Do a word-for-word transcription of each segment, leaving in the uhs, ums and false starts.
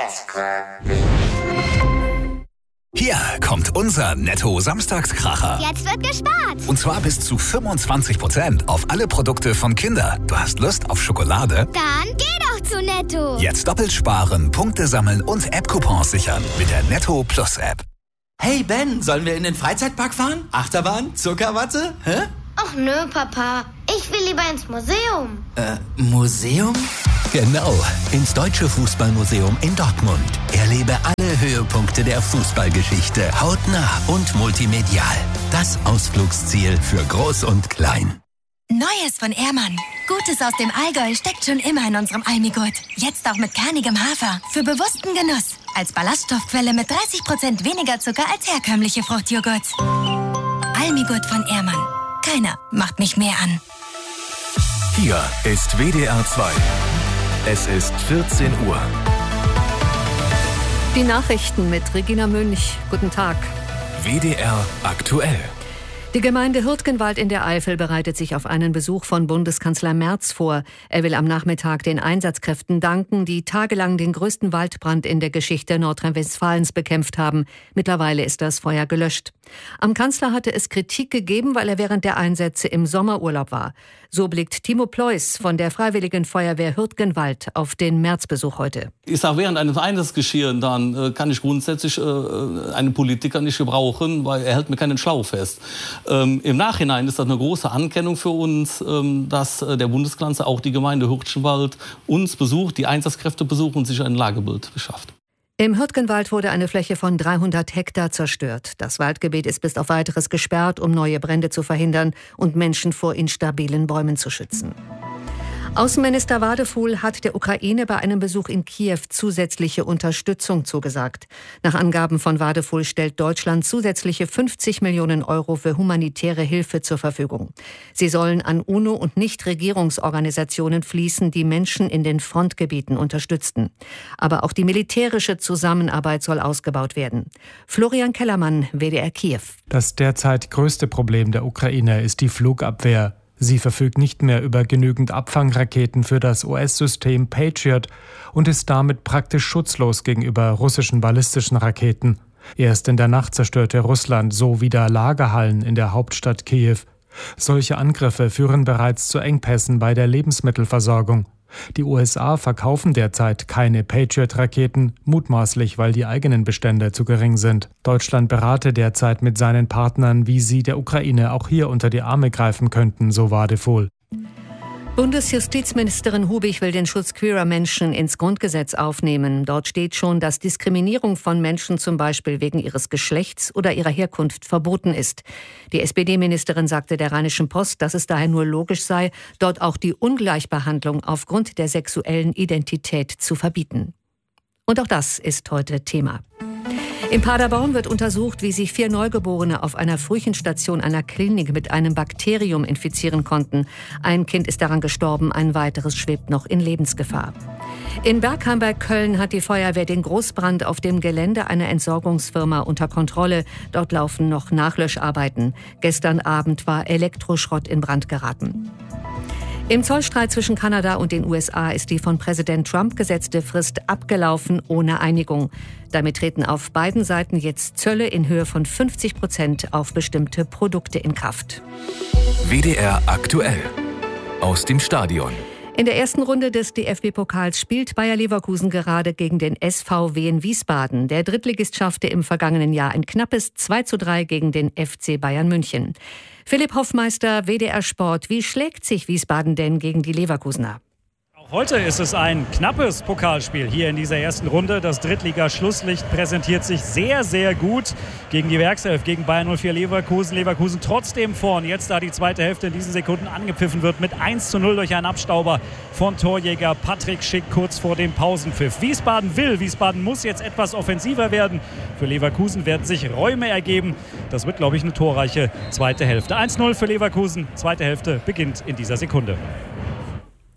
Hier kommt unser Netto-Samstagskracher. Jetzt wird gespart. Und zwar bis zu fünfundzwanzig Prozent auf alle Produkte von Kinder. Du hast Lust auf Schokolade? Dann geh doch zu Netto. Jetzt doppelt sparen, Punkte sammeln und App-Coupons sichern mit der Netto Plus App. Hey Ben, sollen wir in den Freizeitpark fahren? Achterbahn? Zuckerwatte? Hä? Ach nö, Papa. Ich will lieber ins Museum. Äh, Museum? Genau, ins Deutsche Fußballmuseum in Dortmund. Erlebe alle Höhepunkte der Fußballgeschichte hautnah und multimedial. Das Ausflugsziel für Groß und Klein. Neues von Ehrmann. Gutes aus dem Allgäu steckt schon immer in unserem Almigurt. Jetzt auch mit kernigem Hafer. Für bewussten Genuss. Als Ballaststoffquelle mit dreißig Prozent weniger Zucker als herkömmliche Fruchtjoghurts. Almigurt von Ehrmann. Keiner macht mich mehr an. Hier ist W D R zwei. Es ist vierzehn Uhr. Die Nachrichten mit Regina Münch. Guten Tag. W D R aktuell. Die Gemeinde Hürtgenwald in der Eifel bereitet sich auf einen Besuch von Bundeskanzler Merz vor. Er will am Nachmittag den Einsatzkräften danken, die tagelang den größten Waldbrand in der Geschichte Nordrhein-Westfalens bekämpft haben. Mittlerweile ist das Feuer gelöscht. Am Kanzler hatte es Kritik gegeben, weil er während der Einsätze im Sommerurlaub war. So blickt Timo Pleuß von der Freiwilligen Feuerwehr Hürtgenwald auf den Märzbesuch heute. Ich sage, während eines Einsatzgeschehens dann äh, kann ich grundsätzlich äh, einen Politiker nicht gebrauchen, weil er hält mir keinen Schlauch fest. Ähm, Im Nachhinein ist das eine große Anerkennung für uns, ähm, dass äh, der Bundeskanzler auch die Gemeinde Hürtgenwald uns besucht, die Einsatzkräfte besucht und sich ein Lagebild beschafft. Im Hürtgenwald wurde eine Fläche von dreihundert Hektar zerstört. Das Waldgebiet ist bis auf Weiteres gesperrt, um neue Brände zu verhindern und Menschen vor instabilen Bäumen zu schützen. Außenminister Wadefuhl hat der Ukraine bei einem Besuch in Kiew zusätzliche Unterstützung zugesagt. Nach Angaben von Wadefuhl stellt Deutschland zusätzliche fünfzig Millionen Euro für humanitäre Hilfe zur Verfügung. Sie sollen an UNO- und Nichtregierungsorganisationen fließen, die Menschen in den Frontgebieten unterstützten. Aber auch die militärische Zusammenarbeit soll ausgebaut werden. Florian Kellermann, W D R Kiew. Das derzeit größte Problem der Ukraine ist die Flugabwehr. Sie verfügt nicht mehr über genügend Abfangraketen für das U S-System Patriot und ist damit praktisch schutzlos gegenüber russischen ballistischen Raketen. Erst in der Nacht zerstörte Russland so wieder Lagerhallen in der Hauptstadt Kiew. Solche Angriffe führen bereits zu Engpässen bei der Lebensmittelversorgung. Die U S A verkaufen derzeit keine Patriot-Raketen, mutmaßlich, weil die eigenen Bestände zu gering sind. Deutschland berate derzeit mit seinen Partnern, wie sie der Ukraine auch hier unter die Arme greifen könnten, so Wadefuhl. Bundesjustizministerin Hubig will den Schutz queerer Menschen ins Grundgesetz aufnehmen. Dort steht schon, dass Diskriminierung von Menschen zum Beispiel wegen ihres Geschlechts oder ihrer Herkunft verboten ist. Die S P D-Ministerin sagte der Rheinischen Post, dass es daher nur logisch sei, dort auch die Ungleichbehandlung aufgrund der sexuellen Identität zu verbieten. Und auch das ist heute Thema. In Paderborn wird untersucht, wie sich vier Neugeborene auf einer Frühchenstation einer Klinik mit einem Bakterium infizieren konnten. Ein Kind ist daran gestorben, ein weiteres schwebt noch in Lebensgefahr. In Bergheim bei Köln hat die Feuerwehr den Großbrand auf dem Gelände einer Entsorgungsfirma unter Kontrolle. Dort laufen noch Nachlöscharbeiten. Gestern Abend war Elektroschrott in Brand geraten. Im Zollstreit zwischen Kanada und den U S A ist die von Präsident Trump gesetzte Frist abgelaufen ohne Einigung. Damit treten auf beiden Seiten jetzt Zölle in Höhe von fünfzig Prozent auf bestimmte Produkte in Kraft. W D R aktuell aus dem Stadion. In der ersten Runde des D F B-Pokals spielt Bayer Leverkusen gerade gegen den S V W in Wiesbaden. Der Drittligist schaffte im vergangenen Jahr ein knappes zwei zu drei gegen den F C Bayern München. Philipp Hoffmeister, W D R Sport. Wie schlägt sich Wiesbaden denn gegen die Leverkusener? Heute ist es ein knappes Pokalspiel hier in dieser ersten Runde. Das Drittliga-Schlusslicht präsentiert sich sehr, sehr gut gegen die Werkself, gegen Bayer null vier Leverkusen. Leverkusen trotzdem vorn. Jetzt, da die zweite Hälfte in diesen Sekunden angepfiffen wird, mit eins zu null durch einen Abstauber von Torjäger Patrick Schick kurz vor dem Pausenpfiff. Wiesbaden will, Wiesbaden muss jetzt etwas offensiver werden. Für Leverkusen werden sich Räume ergeben. Das wird, glaube ich, eine torreiche zweite Hälfte. eins zu null für Leverkusen. Zweite Hälfte beginnt in dieser Sekunde.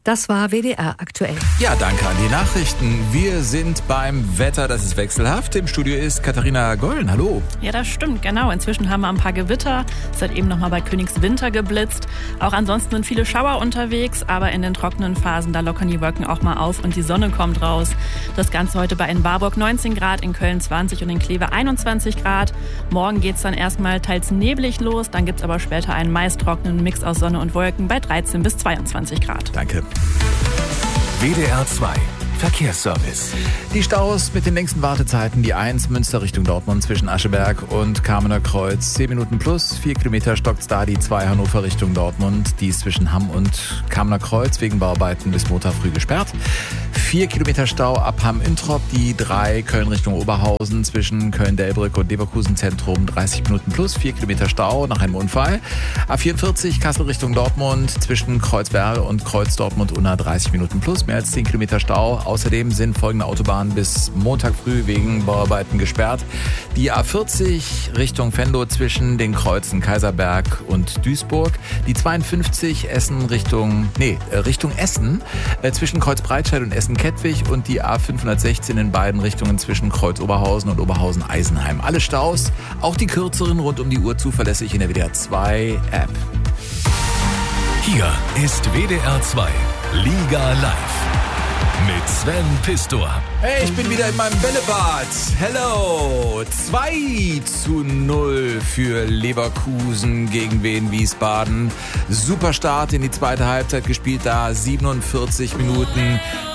Das war W D R aktuell. Ja, danke an die Nachrichten. Wir sind beim Wetter, das ist wechselhaft. Im Studio ist Katharina Gollen. Hallo. Ja, das stimmt, genau. Inzwischen haben wir ein paar Gewitter. Es hat eben noch mal bei Königswinter geblitzt. Auch ansonsten sind viele Schauer unterwegs, aber in den trockenen Phasen, da lockern die Wolken auch mal auf und die Sonne kommt raus. Das Ganze heute bei in Warburg neunzehn Grad, in Köln zwanzig und in Kleve einundzwanzig Grad. Morgen geht's dann erstmal teils neblig los, dann gibt's aber später einen meist trockenen Mix aus Sonne und Wolken bei dreizehn bis zweiundzwanzig Grad. Danke. W D R zwei Verkehrsservice. Die Staus mit den längsten Wartezeiten. Die eins Münster Richtung Dortmund zwischen Ascheberg und Kamener Kreuz. zehn Minuten plus, vier Kilometer stockt's da. Die zwei Hannover Richtung Dortmund. Die ist zwischen Hamm und Kamener Kreuz wegen Bauarbeiten bis Montag früh gesperrt. vier Kilometer Stau ab Hamm-Introp. Die drei Köln Richtung Oberhausen zwischen Köln-Delbrück und Leverkusen Zentrum. dreißig Minuten plus, vier Kilometer Stau nach einem Unfall. A vierundvierzig Kassel Richtung Dortmund zwischen Kreuzberg und Kreuz Dortmund-Unna. dreißig Minuten plus, mehr als zehn Kilometer Stau. Außerdem sind folgende Autobahnen bis Montag früh wegen Bauarbeiten gesperrt. Die A vierzig Richtung Venlo zwischen den Kreuzen Kaiserberg und Duisburg. Die zweiundfünfzig Essen Richtung, nee, Richtung Essen äh, zwischen Kreuz Breitscheid und Essen-Kettwig und die A fünfhundertsechzehn in beiden Richtungen zwischen Kreuz Oberhausen und Oberhausen Eisenheim. Alle Staus, auch die kürzeren rund um die Uhr zuverlässig in der W D R zwei App. Hier ist W D R zwei Liga Live. Mit Sven Pistor. Hey, ich bin wieder in meinem Bällebad. Hello. zwei zu null für Leverkusen gegen Wien Wiesbaden. Super Start in die zweite Halbzeit gespielt, da siebenundvierzig Minuten.